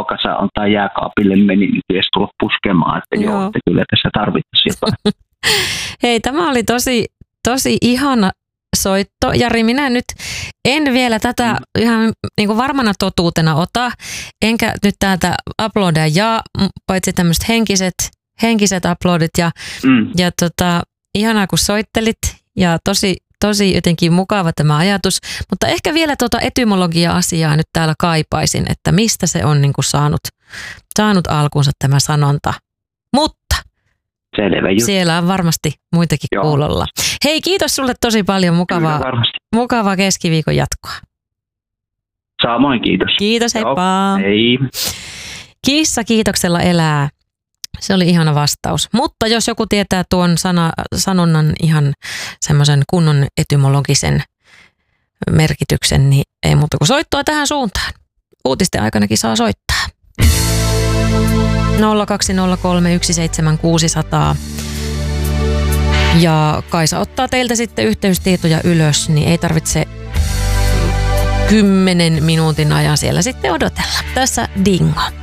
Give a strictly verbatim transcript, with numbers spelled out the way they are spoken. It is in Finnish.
ruokasa on tai jääkaapille meni, niin pitäisi tulla puskemaan, että joo, joo että kyllä tässä tarvittaisiin jotain. Hei, tämä oli tosi, tosi ihana soitto. Jari, minä nyt en vielä tätä mm. ihan niin kuin varmana totuutena ota, enkä nyt täältä uploadia ja paitsi tämmöiset henkiset, henkiset uploadit ja, mm. ja tota, ihanaa kun soittelit ja tosi, tosi jotenkin mukava tämä ajatus, mutta ehkä vielä tuota etymologia-asiaa nyt täällä kaipaisin, että mistä se on niin kuin saanut, saanut alkunsa tämä sanonta, mutta selvä juttu. Siellä on varmasti muitakin Joo. kuulolla. Hei, kiitos sulle tosi paljon. Mukavaa, mukavaa keskiviikon jatkoa. Samoin, kiitos. Kiitos, heippa. Hei. Kissa kiitoksella elää. Se oli ihana vastaus. Mutta jos joku tietää tuon sana, sanonnan ihan semmoisen kunnon etymologisen merkityksen, niin ei muuta kuin soittoa tähän suuntaan. Uutisten aikanakin saa soittaa. nolla kaksi nolla kolme yksi seitsemän kuusi nolla nolla. Ja Kaisa ottaa teiltä sitten yhteystietoja ylös, niin ei tarvitse kymmenen minuutin ajan siellä sitten odotella. Tässä Dingo.